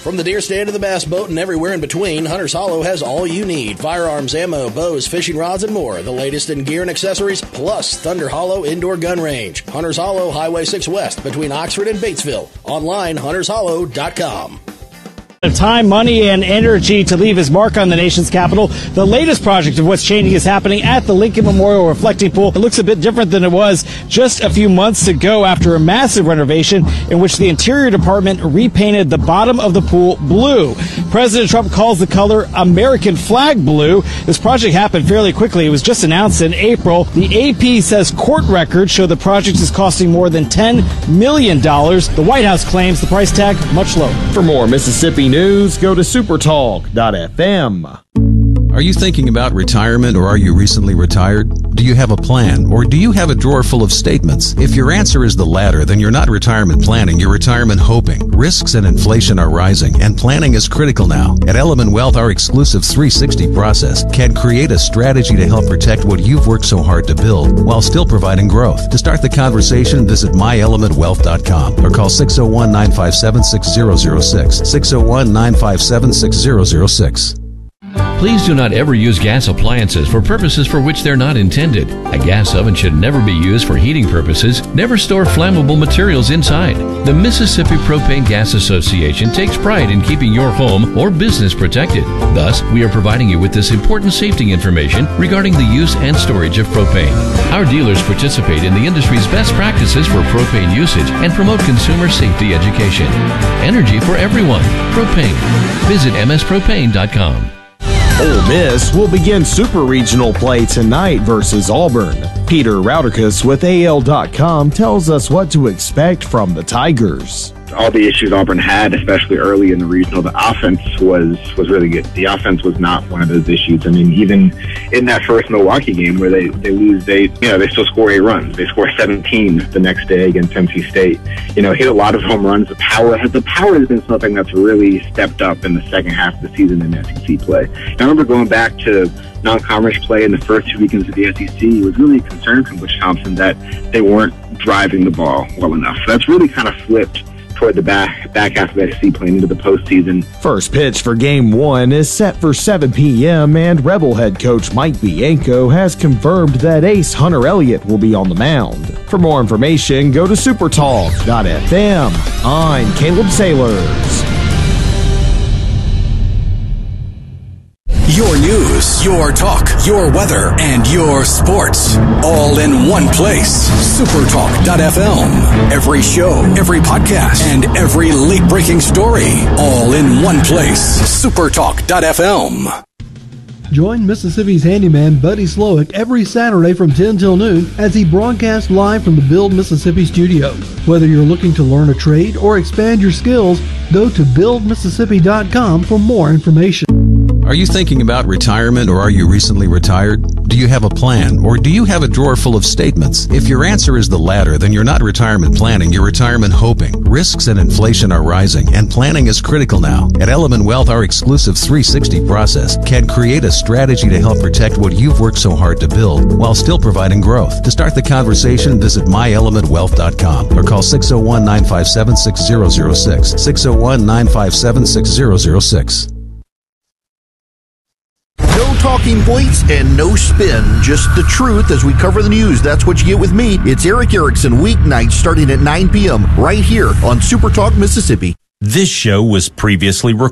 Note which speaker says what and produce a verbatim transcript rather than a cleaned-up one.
Speaker 1: From the deer stand to the bass boat and everywhere in between, Hunter's Hollow has all you need. Firearms, ammo, bows, fishing rods, and more. The latest in gear and accessories, plus Thunder Hollow Indoor Gun Range. Hunter's Hollow, Highway six West, between Oxford and Batesville. Online, hunters hollow dot com.
Speaker 2: Time, money, and energy to leave his mark on the nation's capital. The latest project of what's changing is happening at the Lincoln Memorial Reflecting Pool. It looks a bit different than it was just a few months ago after a massive renovation in which the Interior Department repainted the bottom of the pool blue. President Trump calls the color American flag blue. This project happened fairly quickly. It was just announced in April. The A P says court records show the project is costing more than ten million dollars. The White House claims the price tag much lower.
Speaker 3: For more Mississippi news, go to supertalk dot f m.
Speaker 4: Are you thinking about retirement, or are you recently retired? Do you have a plan, or do you have a drawer full of statements? If your answer is the latter, then you're not retirement planning, you're retirement hoping. Risks and inflation are rising, and planning is critical now. At Element Wealth, our exclusive three sixty process can create a strategy to help protect what you've worked so hard to build, while still providing growth. To start the conversation, visit my element wealth dot com or call six oh one, nine five seven, six oh oh six, six oh one, nine five seven, six oh oh six.
Speaker 5: Please do not ever use gas appliances for purposes for which they're not intended. A gas oven should never be used for heating purposes. Never store flammable materials inside. The Mississippi Propane Gas Association takes pride in keeping your home or business protected. Thus, we are providing you with this important safety information regarding the use and storage of propane. Our dealers participate in the industry's best practices for propane usage and promote consumer safety education. Energy for everyone. Propane. Visit m s propane dot com.
Speaker 3: Ole Miss will begin Super Regional play tonight versus Auburn. Peter Rauderkus with A L dot com tells us what to expect from the Tigers.
Speaker 6: All the issues Auburn had, especially early in the regional, the offense was was really good. The offense was not one of those issues. I mean, even in that first Milwaukee game where they, they lose, they you know they still score eight runs. They score seventeen the next day against M C State. You know, hit a lot of home runs. The power has the power has been something that's really stepped up in the second half of the season in S E C play. And I remember going back to non-conference play in the first two weekends of the S E C. It was really a concern from Butch Thompson that they weren't driving the ball well enough. So that's really kind of flipped toward the back back half of S E C playing into the postseason.
Speaker 3: First pitch for Game one is set for seven p.m. and Rebel head coach Mike Bianco has confirmed that ace Hunter Elliott will be on the mound. For more information, go to supertalk dot f m. I'm Caleb Sailors.
Speaker 7: Your news, your talk, your weather, and your sports. All in one place. supertalk dot f m. Every show, every podcast, and every late-breaking story. All in one place. supertalk dot f m.
Speaker 8: Join Mississippi's handyman Buddy Slowick every Saturday from ten till noon as he broadcasts live from the Build Mississippi studio. Whether you're looking to learn a trade or expand your skills, go to build mississippi dot com for more information.
Speaker 4: Are you thinking about retirement, or are you recently retired? Do you have a plan, or do you have a drawer full of statements? If your answer is the latter, then you're not retirement planning, you're retirement hoping. Risks and inflation are rising, and planning is critical now. At Element Wealth, our exclusive three sixty process can create a strategy to help protect what you've worked so hard to build, while still providing growth. To start the conversation, visit my element wealth dot com or call six oh one, nine five seven, six oh oh six, six oh one, nine five seven, six oh oh six.
Speaker 9: No talking points and no spin, just the truth as we cover the news. That's what you get with me. It's Eric Erickson, weeknights starting at nine p.m. right here on Super Talk Mississippi.
Speaker 10: This show was previously recorded.